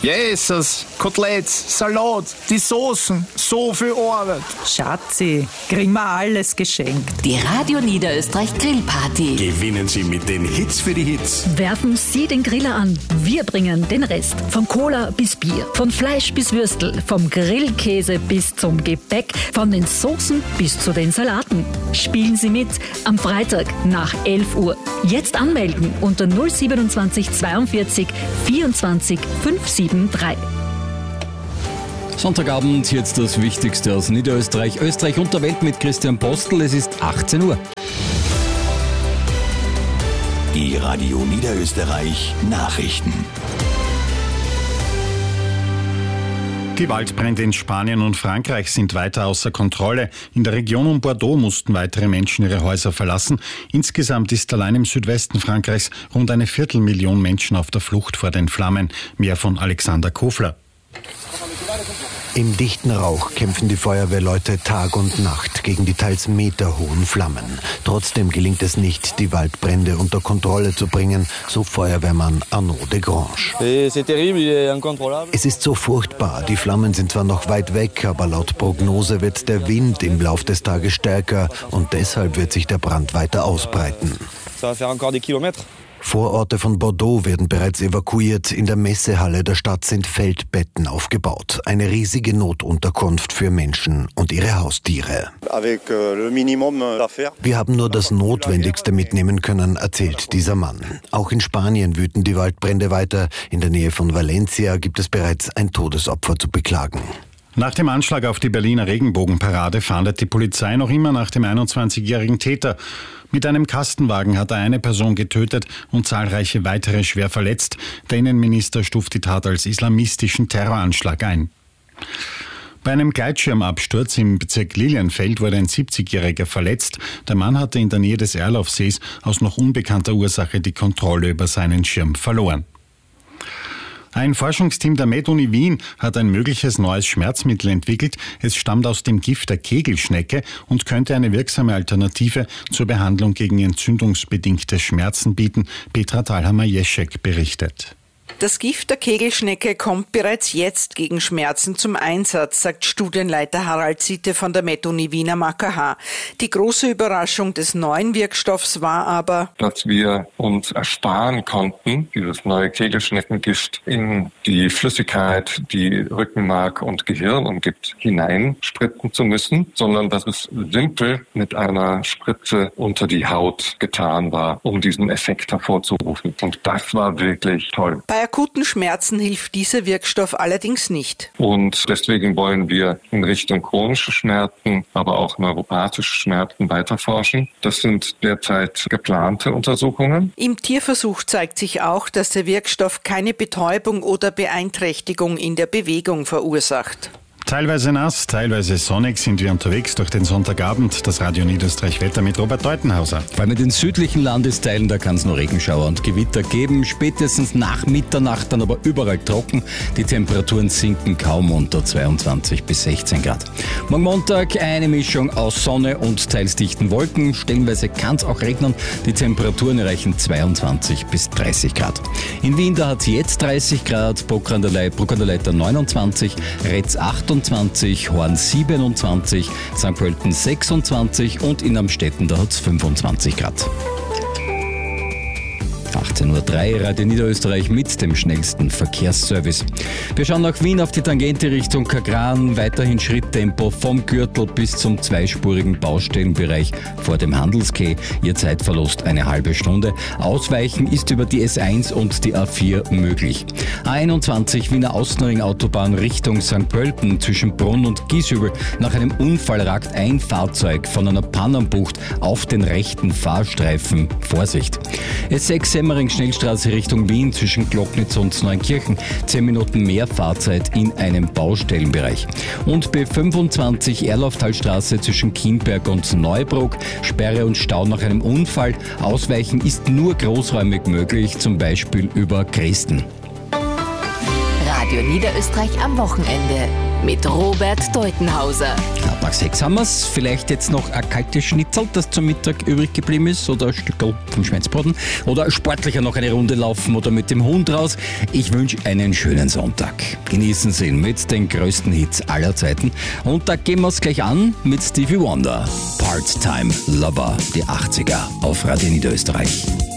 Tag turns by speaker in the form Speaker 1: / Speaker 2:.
Speaker 1: Jesus, Koteletts, Salat, die Soßen, so viel Arbeit.
Speaker 2: Schatzi, kriegen wir alles geschenkt.
Speaker 3: Die Radio Niederösterreich Grillparty.
Speaker 4: Gewinnen Sie mit den Hits für die Hits.
Speaker 5: Werfen Sie den Griller an. Wir bringen den Rest. Von Cola bis Bier, von Fleisch bis Würstel, vom Grillkäse bis zum Gebäck, von den Soßen bis zu den Salaten. Spielen Sie mit am Freitag nach 11 Uhr. Jetzt anmelden unter 027 42 24 573.
Speaker 6: Sonntagabend, jetzt das Wichtigste aus Niederösterreich, Österreich und der Welt mit Christian Postel. Es ist 18 Uhr.
Speaker 4: Die Radio Niederösterreich Nachrichten.
Speaker 7: Die Waldbrände in Spanien und Frankreich sind weiter außer Kontrolle. In der Region um Bordeaux mussten weitere Menschen ihre Häuser verlassen. Insgesamt ist allein im Südwesten Frankreichs rund 250.000 Menschen auf der Flucht vor den Flammen. Mehr von Alexander Kofler.
Speaker 8: Im dichten Rauch kämpfen die Feuerwehrleute Tag und Nacht gegen die teils meterhohen Flammen. Trotzdem gelingt es nicht, die Waldbrände unter Kontrolle zu bringen, so Feuerwehrmann Arnaud de Grange. Es ist so furchtbar, die Flammen sind zwar noch weit weg, aber laut Prognose wird der Wind im Lauf des Tages stärker und deshalb wird sich der Brand weiter ausbreiten. Vororte von Bordeaux werden bereits evakuiert. In der Messehalle der Stadt sind Feldbetten aufgebaut. Eine riesige Notunterkunft für Menschen und ihre Haustiere. Wir haben nur das Notwendigste mitnehmen können, erzählt dieser Mann. Auch in Spanien wüten die Waldbrände weiter. In der Nähe von Valencia gibt es bereits ein Todesopfer zu beklagen.
Speaker 7: Nach dem Anschlag auf die Berliner Regenbogenparade fahndet die Polizei noch immer nach dem 21-jährigen Täter. Mit einem Kastenwagen hat er eine Person getötet und zahlreiche weitere schwer verletzt. Der Innenminister stuft die Tat als islamistischen Terroranschlag ein. Bei einem Gleitschirmabsturz im Bezirk Lilienfeld wurde ein 70-Jähriger verletzt. Der Mann hatte in der Nähe des Erlaufsees aus noch unbekannter Ursache die Kontrolle über seinen Schirm verloren. Ein Forschungsteam der Med-Uni Wien hat ein mögliches neues Schmerzmittel entwickelt. Es stammt aus dem Gift der Kegelschnecke und könnte eine wirksame Alternative zur Behandlung gegen entzündungsbedingte Schmerzen bieten. Petra Thalhammer-Jeschek berichtet.
Speaker 2: Das Gift der Kegelschnecke kommt bereits jetzt gegen Schmerzen zum Einsatz, sagt Studienleiter Harald Sitte von der Med-Uni Wien am AKH. Die große Überraschung des neuen Wirkstoffs war aber,
Speaker 9: dass wir uns ersparen konnten, dieses neue Kegelschneckengift in die Flüssigkeit, die Rückenmark und Gehirn umgibt, hineinspritzen zu müssen, sondern dass es simpel mit einer Spritze unter die Haut getan war, um diesen Effekt hervorzurufen. Und das war wirklich toll.
Speaker 2: Bei akuten Schmerzen hilft dieser Wirkstoff allerdings nicht.
Speaker 9: Und deswegen wollen wir in Richtung chronische Schmerzen, aber auch neuropathische Schmerzen weiterforschen. Das sind derzeit geplante Untersuchungen.
Speaker 2: Im Tierversuch zeigt sich auch, dass der Wirkstoff keine Betäubung oder Beeinträchtigung in der Bewegung verursacht.
Speaker 7: Teilweise nass, teilweise sonnig sind wir unterwegs durch den Sonntagabend. Das Radio Niederösterreich Wetter mit Robert Deutenhauser.
Speaker 6: Vor allem in den südlichen Landesteilen, da kann es nur Regenschauer und Gewitter geben. Spätestens nach Mitternacht dann aber überall trocken. Die Temperaturen sinken kaum unter 22 bis 16 Grad. Morgen Montag eine Mischung aus Sonne und teils dichten Wolken. Stellenweise kann es auch regnen. Die Temperaturen erreichen 22 bis 30 Grad. In Wien, da hat es jetzt 30 Grad, Bruck an der Leiter 29, Retz 28, Horn 27, St. Pölten 26 und in Amstetten, da hat es 25 Grad. 18.03 Uhr, Radio Niederösterreich mit dem schnellsten Verkehrsservice. Wir schauen nach Wien auf die Tangente Richtung Kagran, weiterhin Schritttempo vom Gürtel bis zum zweispurigen Baustellenbereich vor dem Handelsquai. Ihr Zeitverlust eine halbe Stunde. Ausweichen ist über die S1 und die A4 möglich. A21 Wiener Außenring Autobahn Richtung St. Pölten zwischen Brunn und Gieshübel. Nach einem Unfall ragt ein Fahrzeug von einer Pannenbucht auf den rechten Fahrstreifen. Vorsicht! S6 Semmering-Schnellstraße Richtung Wien zwischen Glocknitz und Neunkirchen. 10 Minuten mehr Fahrzeit in einem Baustellenbereich. Und B25 Erlauftalstraße zwischen Kienberg und Neubruck. Sperre und Stau nach einem Unfall. Ausweichen ist nur großräumig möglich, zum Beispiel über Christen.
Speaker 3: Radio Niederösterreich am Wochenende mit Robert Deutenhauser.
Speaker 6: Ab nach 6 haben wir's. Vielleicht jetzt noch ein kaltes Schnitzel, das zum Mittag übrig geblieben ist, oder ein Stückel vom Schweinsbraten, oder sportlicher noch eine Runde laufen oder mit dem Hund raus. Ich wünsche einen schönen Sonntag. Genießen Sie ihn mit den größten Hits aller Zeiten. Und da gehen wir es gleich an mit Stevie Wonder. Part-Time Lover, die 80er auf Radio Niederösterreich.